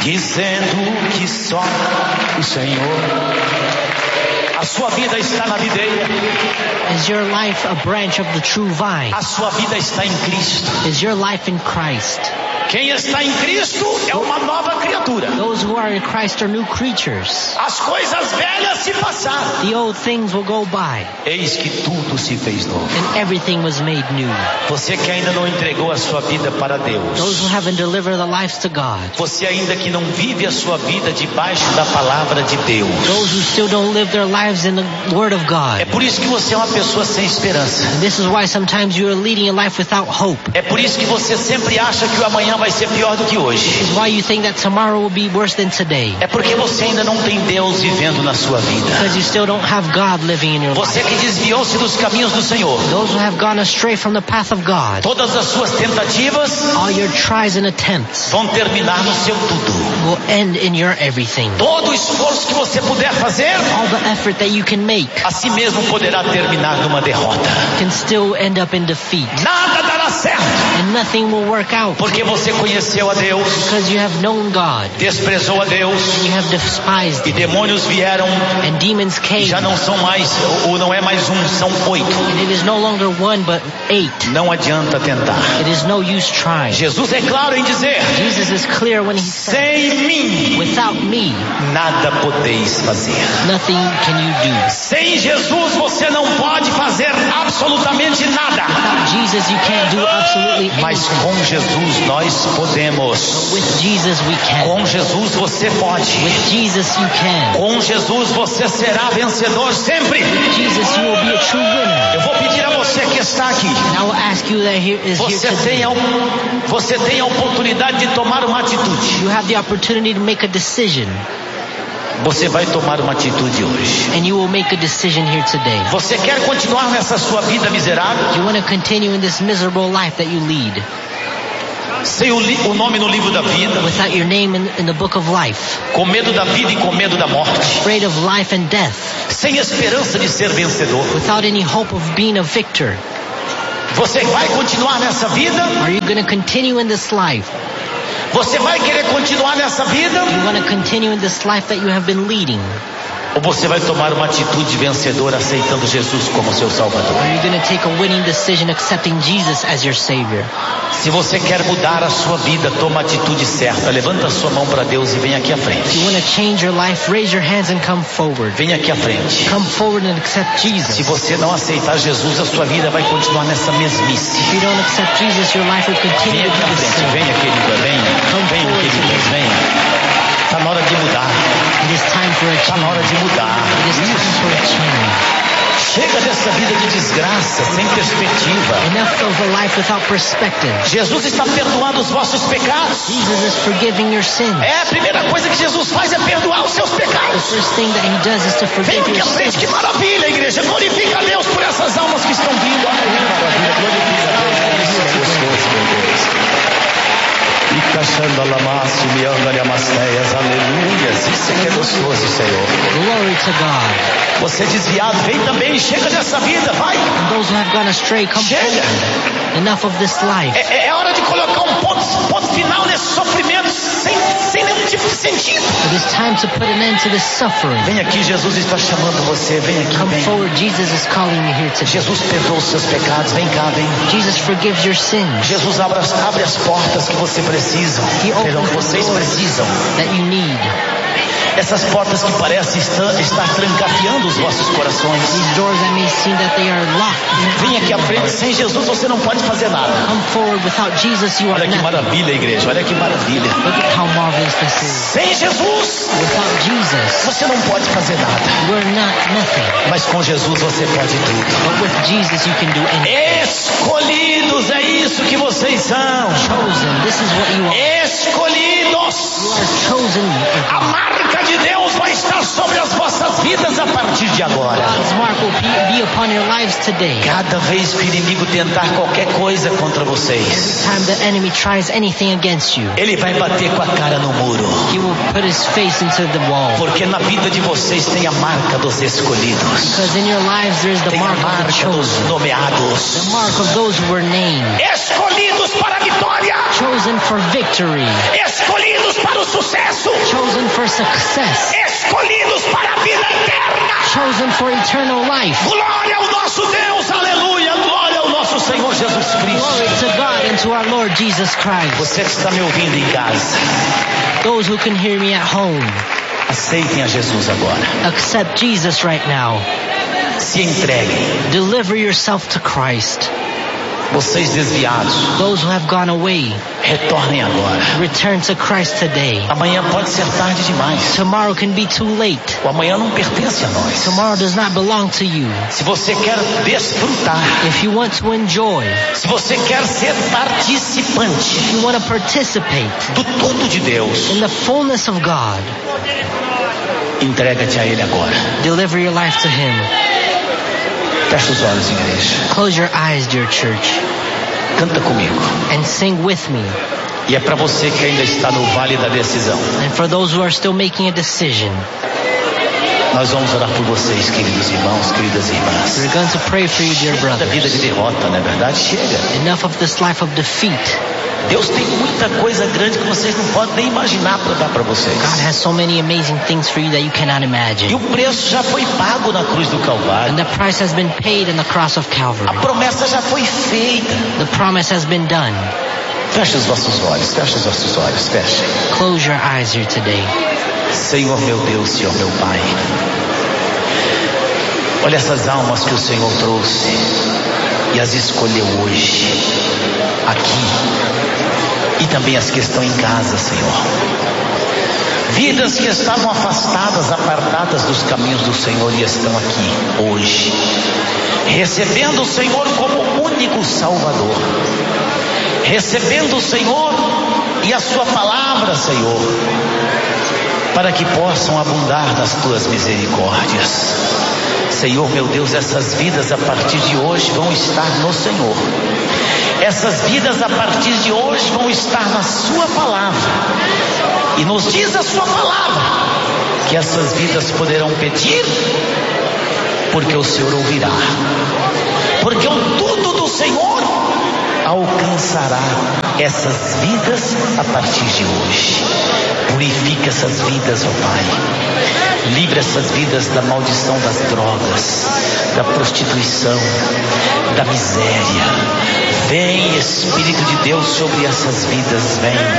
dizendo que só o Senhor. A sua vida está na videira. Is your life a branch of the true vine? A sua vida está em Cristo. Is your life in Christ? Quem está em Cristo é uma nova criatura. Those who are in Christ are new creatures. As coisas velhas se passaram. The old things will go by. Eis que tudo se fez novo. And everything was made new. Você que ainda não entregou a sua vida para Deus. Those who haven't delivered their lives to God. Você ainda que não vive a sua vida debaixo da palavra de Deus. Those who still don't live their lives in the Word of God. É por isso que você é uma pessoa sem esperança. And this is why sometimes you are leading a life without hope. É por isso que você sempre acha que o amanhã vai ser pior do que hoje. This is why you think that tomorrow will be worse than today. É porque você ainda não tem Deus vivendo na sua vida. Because you still don't have God living in your life. Você que desviou-se dos caminhos do Senhor. Those who have gone astray from the path of God. Todas as suas tentativas all your tries and attempts vão terminar no seu tudo. Will end in your everything. Todo o esforço que você puder fazer, all the effort that you can make, assim mesmo poderá terminar numa derrota. Can still end up in defeat. Nada dará certo. And nothing will work out. Porque você conheceu a Deus. Because you have known God. Desprezou a Deus. And you have despised. E demônios vieram. And demons came. Já não são mais, ou não é mais um, são 8. And it is no longer 1 but 8. Não adianta tentar. It is no use trying. Jesus é claro em dizer. Jesus is clear when he says. Sem mim. Without me. Nada podeis fazer. Nothing can you do. Sem Jesus você não pode fazer absolutamente nada. Without Jesus you can't do absolutely anything. Mas com Jesus nós podemos. With Jesus we can. Com Jesus você pode. With Jesus you can. Com Jesus você será vencedor sempre. With Jesus you will be a true winner. Eu vou pedir a você que está aqui. And I will ask you that você tem a oportunidade de tomar uma atitude. You have the opportunity to make a decision. Você vai tomar uma atitude hoje. And you will make a decision here today. Você quer continuar nessa sua vida miserável? You want to continue in this miserable life that you lead? Sem o nome no livro da vida. Without your name in the book of life. Com medo da vida e com medo da morte. Afraid of life and death. Sem esperança de ser vencedor. Without any hope of being a victor. Você vai continuar nessa vida? Are you going to continue in this life? Você vai querer continuar nessa vida? You want to continue in this life that you have been leading? Ou você vai tomar uma atitude vencedora aceitando Jesus como seu Salvador? Are you going to take a winning decision accepting Jesus as your Savior? Se você quer mudar a sua vida, toma a atitude certa. Levanta a sua mão para Deus e vem aqui à frente. If you want to change your life, raise your hands and come forward. Vem aqui à frente. Come forward and accept Jesus. Se você não aceitar Jesus, a sua vida vai continuar nessa mesmice. If you don't accept Jesus, your life will continue to be the same. Venha, querida, venha. Venha, queridas, venha. Está na hora de mudar. It is time for a change. Está na hora de mudar. It is time for a change. Chega dessa vida de desgraça, sem perspectiva. Enough of a life without perspective. Jesus está perdoando os vossos pecados. Jesus is forgiving your sins. É a primeira coisa que Jesus faz é perdoar os seus pecados. The first thing that he does is to forgive your sins. Que maravilha, igreja. Glorifica a Deus por essas almas que estão vindo. Maravilha, glorifica a Deus. Isso é gostoso, meu Deus. Aleluia. Isso é que é gostoso, Senhor. Glory to God. Você é desviado, vem também, chega dessa vida, vai. And those who have gone astray, come chega. Enough of this life. É hora de colocar um ponto final nesse sofrimento sem nenhum tipo de sentido. It is time to put an end to this suffering. Vem aqui, Jesus está chamando você, vem aqui, come vem. forward, Jesus is calling you here today. Jesus perdoa os seus pecados, vem cá, vem. Jesus forgives your sins. Jesus abre as portas que você precisa, que vocês precisam. That you need. Essas portas que parecem estar trancafiando os vossos corações. These doors that may seem that they are locked. Vem aqui à frente, sem Jesus você não pode fazer nada. Come forward, without Jesus you are nothing. Olha que maravilha, igreja, olha que maravilha. Look at how marvelous this is. Sem Jesus, without Jesus, você não pode fazer nada. We're nothing. Mas com Jesus você pode tudo. But with Jesus you can do anything. Escolhidos, é isso que vocês são. Chosen, this is what you are. Escolhidos. You are chosen. A marca de Deus vai estar sobre as vossas vidas a partir de agora. God's mark will be upon your lives today. Cada vez que o inimigo tentar qualquer coisa contra vocês, every time the enemy tries anything against you, ele vai bater com a cara no muro. He will put his face into the wall. Porque na vida de vocês tem a marca dos escolhidos. Because in your lives there is the mark of the chosen. Dos nomeados. The mark of those who were named. Escolhidos para a vitória. Chosen for victory. Escolhidos para o sucesso. sucesso, chosen for success, escolhidos para a vida eterna. chosen for eternal life. Glória ao nosso Deus, aleluia, glória ao nosso Senhor Jesus Glory Cristo. to God and to our Lord Jesus Christ. Você que está me ouvindo em casa, Those who can hear me at home, aceitem a Jesus agora. accept Jesus right now. Se entreguem. Deliver yourself to Christ. Vocês desviados, Those who have gone away, retornem agora. return to Christ today. Amanhã pode ser tarde demais. Tomorrow can be too late. O amanhã não pertence a nós. Tomorrow does not belong to you. Se você quer desfrutar, If you want to enjoy, se você quer ser participante if you want to participate do tudo de Deus, in the fullness of God, entrega-te a Ele agora. deliver your life to Him. Feche os olhos, igreja. Close your eyes, dear church, Canta comigo. and sing with me. E é para você que ainda está no vale da decisão. And for those who are still making a decision, Nós vamos orar por vocês, queridos irmãos, queridas irmãs. we're going to pray for you, dear Chega da vida brothers. de derrota, não é verdade? Chega. Enough of this life of defeat. Deus tem muita coisa grande que vocês não podem nem imaginar para dar para vocês. God has so many amazing things for you that you cannot E imagine. o preço já foi pago na cruz do Calvário. And the price has been paid on the cross of Calvary. A promessa já foi feita. The promise has been done. Feche os vossos olhos, feche os vossos olhos, feche. Close your eyes here today. Senhor meu Deus, Senhor meu Pai. Olha essas almas que o Senhor trouxe e as escolheu hoje, aqui, e também as que estão em casa, Senhor. Vidas que estavam afastadas, apartadas dos caminhos do Senhor e estão aqui hoje, recebendo o Senhor como único Salvador, recebendo o Senhor e a sua palavra, Senhor, para que possam abundar nas tuas misericórdias. Senhor meu Deus, essas vidas a partir de hoje vão estar no Senhor. Essas vidas a partir de hoje vão estar na sua palavra. E nos diz a sua palavra que essas vidas poderão pedir, porque o Senhor ouvirá. Porque o tudo do Senhor alcançará essas vidas a partir de hoje. Purifica essas vidas, ó Pai. Livra essas vidas da maldição das drogas, da prostituição, da miséria. Vem Espírito de Deus sobre essas vidas,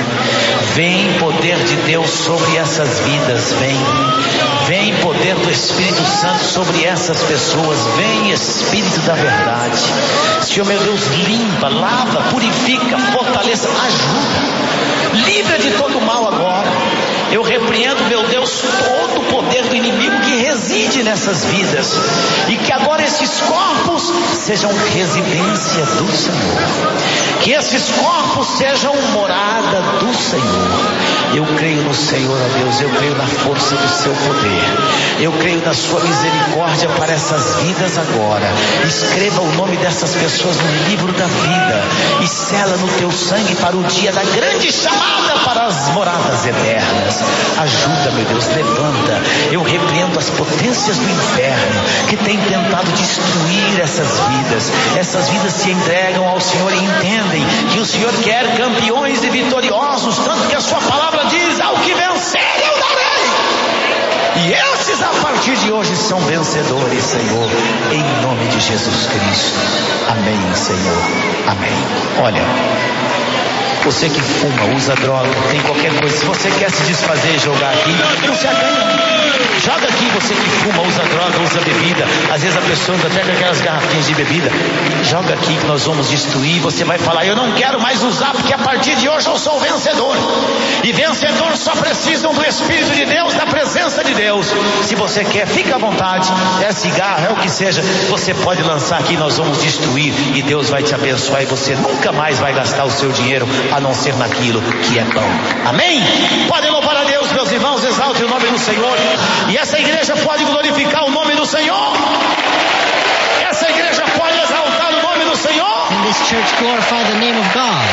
vem poder de Deus sobre essas vidas, vem poder do Espírito Santo sobre essas pessoas, vem Espírito da verdade. Senhor meu Deus, limpa, lava, purifica, fortaleça, ajuda, livra de todo mal agora. Eu repreendo, meu Deus, todo o poder do inimigo que reside nessas vidas, e que agora esses corpos sejam residência do Senhor, que esses corpos sejam morada do Senhor. Eu creio no Senhor, ó Deus, eu creio na força do seu poder, eu creio na sua misericórdia para essas vidas agora. Escreva o nome dessas pessoas no livro da vida e sela no teu sangue para o dia da grande chamada para as moradas eternas. Ajuda, meu Deus, levanta. Eu repreendo as potências do inferno que têm tentado destruir essas vidas. Essas vidas se entregam ao Senhor e entendem que o Senhor quer campeões e vitoriosos, tanto que a sua palavra diz: ao que vencer eu darei. E esses a partir de hoje são vencedores, Senhor, em nome de Jesus Cristo. Amém, Senhor. Amém. Olha, você que fuma, usa droga, tem qualquer coisa, se você quer se desfazer e jogar aqui, não se acanha. Joga aqui, você que fuma, usa droga, usa bebida. Às vezes a pessoa anda até com aquelas garrafinhas de bebida. Joga aqui que nós vamos destruir. Você vai falar: eu não quero mais usar, porque a partir de hoje eu sou vencedor. E vencedor só precisam do Espírito de Deus, da presença de Deus. Se você quer, fica à vontade. É cigarro, é o que seja, você pode lançar aqui, nós vamos destruir. E Deus vai te abençoar e você nunca mais vai gastar o seu dinheiro a não ser naquilo que é bom. Amém? Podem louvar a Deus, meus irmãos, exalte o nome do Senhor. E essa igreja pode glorificar o nome do Senhor. Essa igreja pode exaltar o nome do Senhor. And this church glorify the name of God.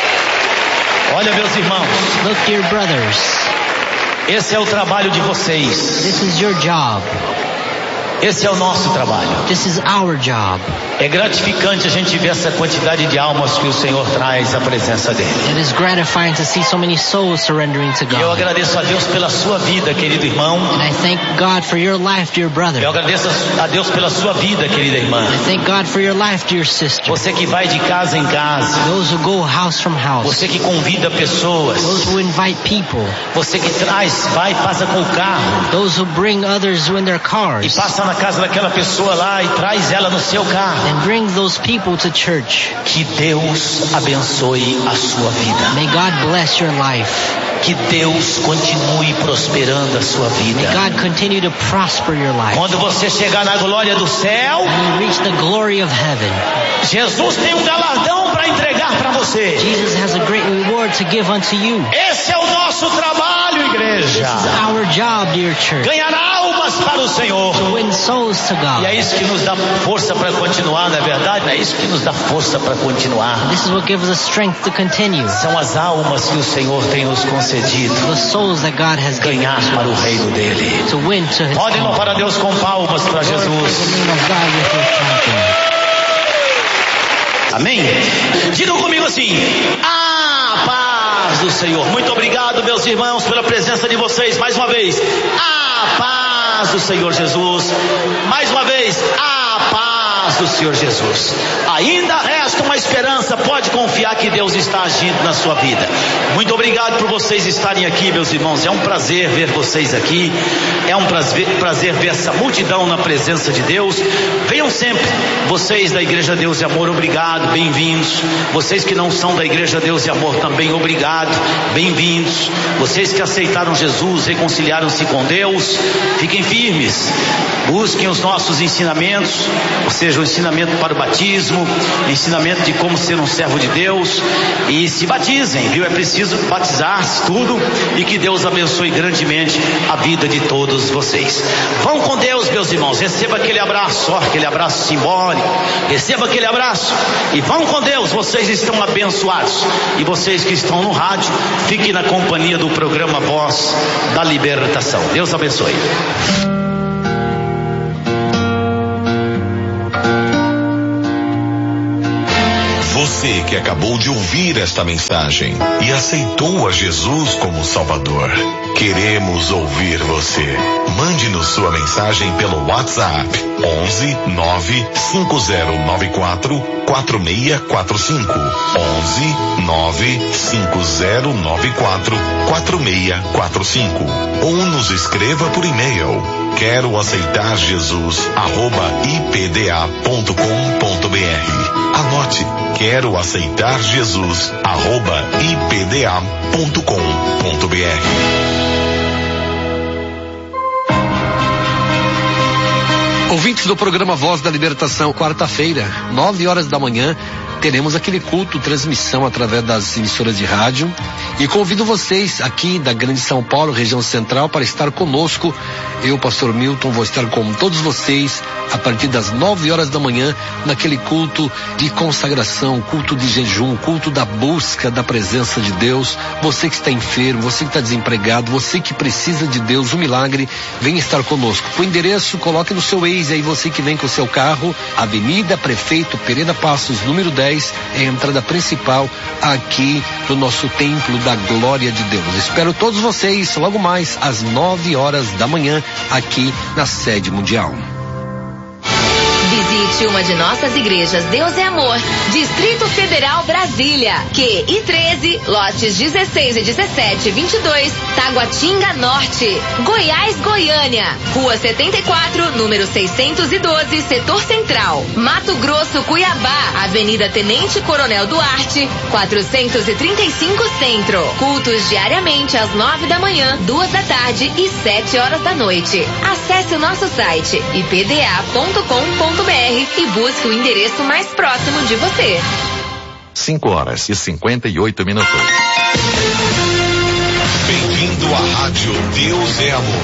Olha, meus irmãos, Look, dear brothers, esse é o trabalho de vocês. this is your job. Esse é o nosso trabalho. This is our job. É gratificante a gente ver essa quantidade de almas que o Senhor traz à presença dele. It is gratifying to see so many souls surrendering to E eu God. agradeço a Deus pela sua vida, querido irmão. And I thank God for your life, dear brother. Eu agradeço a Deus pela sua vida, querida irmã. I thank God for your life, dear sister. Você que vai de casa em casa. Those who go house from house. Você que convida pessoas. Those who invite people. Você que traz, vai e passa com o carro. Those who bring others in their E cars. passa na casa daquela pessoa lá e traz ela no seu carro. And bring those people to church. Que Deus abençoe a sua vida. May God bless your life. Que Deus continue prosperando a sua vida. May God continue to prosper your life. Quando você chegar na glória do céu, When you reach the glory of heaven, Jesus tem um galardão para entregar para você. Jesus has a great reward to give unto you. Esse é o nosso trabalho, igreja. This is our job, dear church. Ganhar almas para o Senhor. To win souls to God. E é isso que nos dá força para continuar, não é verdade? É isso que nos dá força para continuar. This is what gives us strength to continue. São as almas que o Senhor tem nos concedido. The souls that God has given Ganhar us para o reino dele. to win to His Podem kingdom. louvar a Deus com palmas para Glorify Jesus. the name of God with your chanting. Amém? Digam comigo assim: a paz do Senhor. Muito obrigado, meus irmãos, pela presença de vocês. Mais uma vez, a paz do Senhor Jesus. Mais uma vez, a paz do Senhor Jesus. Ainda resta uma esperança. Pode confiar que Deus está agindo na sua vida. Muito obrigado por vocês estarem aqui, meus irmãos. É um prazer ver vocês aqui. É um prazer ver essa multidão na presença de Deus. Venham sempre. Vocês da Igreja Deus e Amor, obrigado, bem-vindos. Vocês que não são da Igreja Deus e Amor também, obrigado, bem-vindos. Vocês que aceitaram Jesus, reconciliaram-se com Deus, fiquem firmes. Busquem os nossos ensinamentos, ou seja, o ensinamento para o batismo, o ensinamento de como ser um servo de Deus, e se batizem, viu? É preciso batizar-se tudo, e que Deus abençoe grandemente a vida de todos vocês. Vão com Deus, meus irmãos. Receba aquele abraço, aquele abraço simbólico. Receba aquele abraço e vão com Deus. Vocês estão abençoados. E vocês que estão no rádio, fiquem na companhia do programa Voz da Libertação. Deus abençoe. Você que acabou de ouvir esta mensagem e aceitou a Jesus como Salvador, queremos ouvir você. Mande-nos sua mensagem pelo WhatsApp 11 95094 4645 11 95094 4645 ou nos escreva por e-mail quero aceitar Jesus @ipda.com.br. Anote, quero aceitar Jesus @ipda.com.br. Ouvintes do programa Voz da Libertação, quarta-feira, 9h da manhã, teremos aquele culto, transmissão através das emissoras de rádio, e convido vocês aqui da Grande São Paulo, região central, para estar conosco. Eu, pastor Milton, vou estar com todos vocês a partir das 9h da manhã, naquele culto de consagração, culto de jejum, culto da busca da presença de Deus. Você que está enfermo, você que está desempregado, você que precisa de Deus, um milagre, venha estar conosco. O endereço, coloque no seu Waze aí, você que vem com o seu carro, Avenida Prefeito Pereira Passos, número 10, é a entrada principal aqui do nosso Templo da Glória de Deus. Espero todos vocês logo mais às 9h da manhã, aqui na sede mundial. Visite uma de nossas igrejas Deus é Amor, Distrito Federal, Brasília, QI13, lotes 16 e 17, 22, Taguatinga Norte, Goiás, Goiânia, Rua 74, número 612, Setor Central, Mato Grosso, Cuiabá, Avenida Tenente Coronel Duarte, 435 Centro. Cultos diariamente às 9 da manhã, 2 da tarde e 7 horas da noite. Acesse o nosso site ipda.com.br e busque o endereço mais próximo de você. 5h58. Bem-vindo à Rádio Deus é Amor.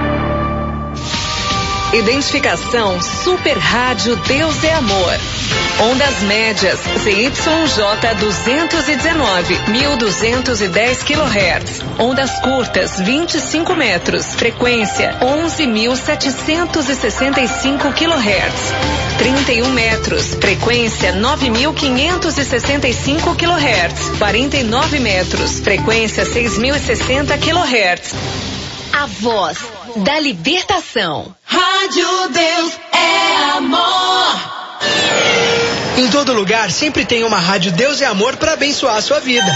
Identificação Super Rádio Deus é Amor. Ondas médias ZYJ 219, 1210 kHz. Ondas curtas 25 metros, frequência 11.765 kHz. 31 metros, frequência 9.565 kHz. 49 metros, frequência 6.060 kHz. A voz da libertação. Rádio Deus é amor. Em todo lugar sempre tem uma Rádio Deus é Amor para abençoar a sua vida.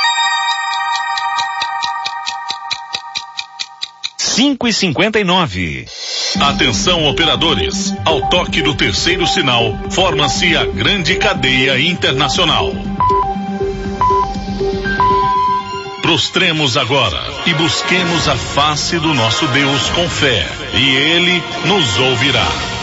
5h59. Atenção, operadores. Ao toque do terceiro sinal, forma-se a grande cadeia internacional. Prostremos agora e busquemos a face do nosso Deus com fé, e Ele nos ouvirá.